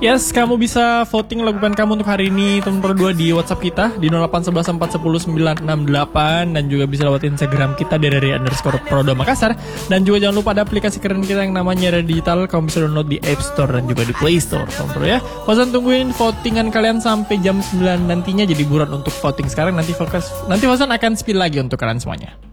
Yes, kamu bisa voting lagu band kamu untuk hari ini nomor 2 di WhatsApp kita di 08114109668 dan juga bisa lewat Instagram kita @Prodo Makassar dan juga jangan lupa ada aplikasi keren kita yang namanya Radio Digital. Kamu bisa download di App Store dan juga di Play Store, Bro ya. Fauzan tungguin votingan kalian sampai jam 9 nantinya, jadi buruan untuk voting sekarang. Nanti Fauzan akan spill lagi untuk kalian semuanya.